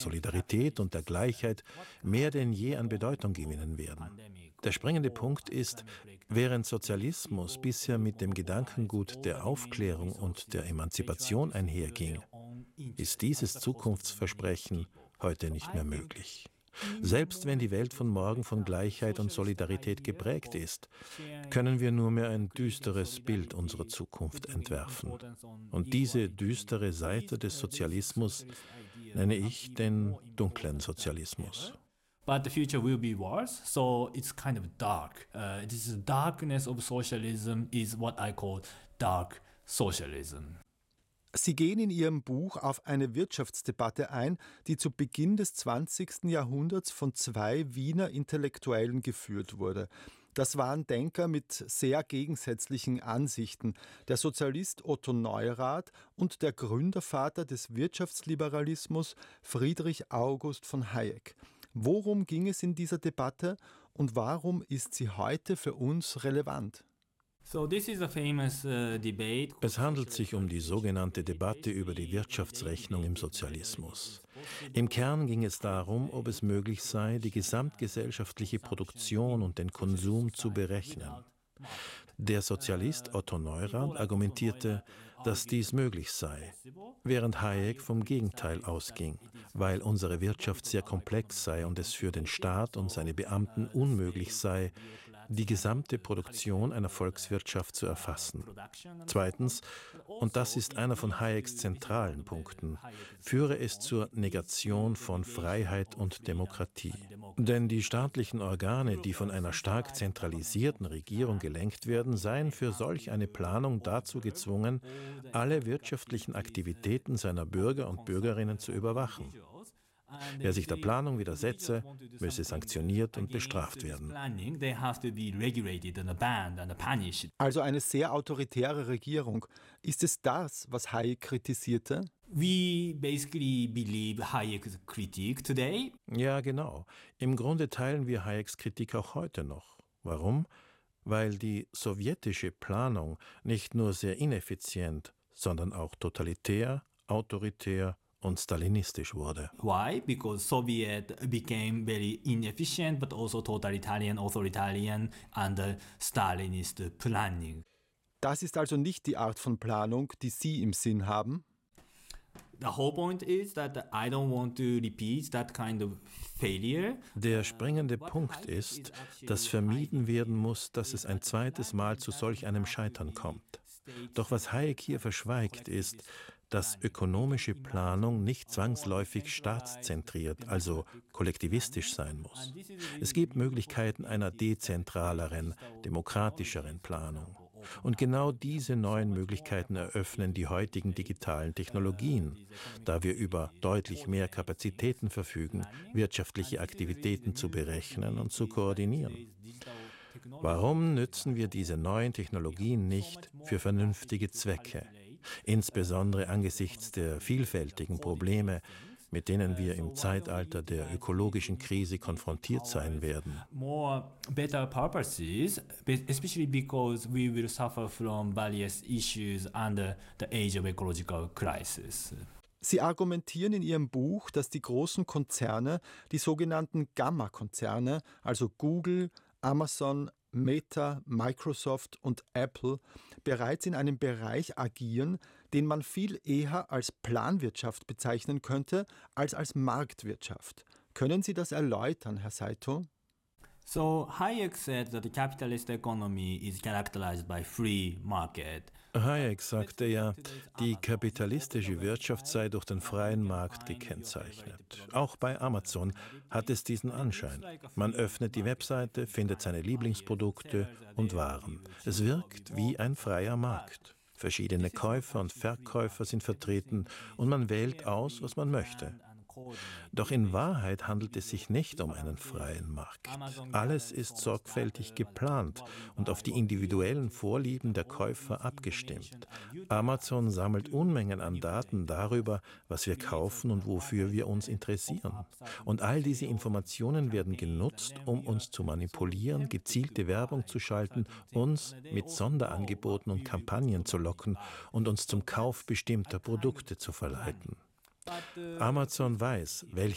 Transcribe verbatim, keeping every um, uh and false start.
Solidarität und der Gleichheit mehr denn je an Bedeutung gewinnen werden. Der springende Punkt ist, während Sozialismus bisher mit dem Gedankengut der Aufklärung und der Emanzipation einherging, ist dieses Zukunftsversprechen heute nicht mehr möglich. Selbst wenn die Welt von morgen von Gleichheit und Solidarität geprägt ist, können wir nur mehr ein düsteres Bild unserer Zukunft entwerfen. Und diese düstere Seite des Sozialismus nenne ich den dunklen Sozialismus. But the future will be worse, so it's kind of dark. Uh, this darkness of socialism is what I call dark socialism. Sie gehen in Ihrem Buch auf eine Wirtschaftsdebatte ein, die zu Beginn des zwanzigsten Jahrhunderts von zwei Wiener Intellektuellen geführt wurde. Das waren Denker mit sehr gegensätzlichen Ansichten, der Sozialist Otto Neurath und der Gründervater des Wirtschaftsliberalismus Friedrich August von Hayek. Worum ging es in dieser Debatte und warum ist sie heute für uns relevant? Es handelt sich um die sogenannte Debatte über die Wirtschaftsrechnung im Sozialismus. Im Kern ging es darum, ob es möglich sei, die gesamtgesellschaftliche Produktion und den Konsum zu berechnen. Der Sozialist Otto Neurath argumentierte, dass dies möglich sei, während Hayek vom Gegenteil ausging, weil unsere Wirtschaft sehr komplex sei und es für den Staat und seine Beamten unmöglich sei, die gesamte Produktion einer Volkswirtschaft zu erfassen. Zweitens, und das ist einer von Hayeks zentralen Punkten, führe es zur Negation von Freiheit und Demokratie. Denn die staatlichen Organe, die von einer stark zentralisierten Regierung gelenkt werden, seien für solch eine Planung dazu gezwungen, alle wirtschaftlichen Aktivitäten seiner Bürger und Bürgerinnen zu überwachen. Wer sich der Planung widersetze, müsse sanktioniert und bestraft werden. Also eine sehr autoritäre Regierung. Ist es das, was Hayek kritisierte? We basically believe Hayek's critique today. Ja, genau. Im Grunde teilen wir Hayeks Kritik auch heute noch. Warum? Weil die sowjetische Planung nicht nur sehr ineffizient, sondern auch totalitär, autoritär und stalinistisch wurde. Why? Because Soviet became very inefficient, but also totalitarian, authoritarian under Stalinist planning. Das ist also nicht die Art von Planung, die Sie im Sinn haben? The whole point is that I don't want to repeat that kind of failure. Der springende Punkt ist, dass vermieden werden muss, dass es ein zweites Mal zu solch einem Scheitern kommt. Doch was Hayek hier verschweigt, ist, dass ökonomische Planung nicht zwangsläufig staatszentriert, also kollektivistisch sein muss. Es gibt Möglichkeiten einer dezentraleren, demokratischeren Planung. Und genau diese neuen Möglichkeiten eröffnen die heutigen digitalen Technologien, da wir über deutlich mehr Kapazitäten verfügen, wirtschaftliche Aktivitäten zu berechnen und zu koordinieren. Warum nützen wir diese neuen Technologien nicht für vernünftige Zwecke, insbesondere angesichts der vielfältigen Probleme, mit denen wir im Zeitalter der ökologischen Krise konfrontiert sein werden? More better purposes, especially because we will suffer from various issues under the age of ecological crisis. Sie argumentieren in Ihrem Buch, dass die großen Konzerne, die sogenannten Gamma-Konzerne, also Google, Amazon, Meta, Microsoft und Apple, bereits in einem Bereich agieren, den man viel eher als Planwirtschaft bezeichnen könnte, als als Marktwirtschaft. Können Sie das erläutern, Herr Saito? So Hayek said that the capitalist economy is characterized by free market. Hayek sagte ja, die kapitalistische Wirtschaft sei durch den freien Markt gekennzeichnet. Auch bei Amazon hat es diesen Anschein. Man öffnet die Webseite, findet seine Lieblingsprodukte und Waren. Es wirkt wie ein freier Markt. Verschiedene Käufer und Verkäufer sind vertreten und man wählt aus, was man möchte. Doch in Wahrheit handelt es sich nicht um einen freien Markt. Alles ist sorgfältig geplant und auf die individuellen Vorlieben der Käufer abgestimmt. Amazon sammelt Unmengen an Daten darüber, was wir kaufen und wofür wir uns interessieren. Und all diese Informationen werden genutzt, um uns zu manipulieren, gezielte Werbung zu schalten, uns mit Sonderangeboten und Kampagnen zu locken und uns zum Kauf bestimmter Produkte zu verleiten. Amazon weiß, welche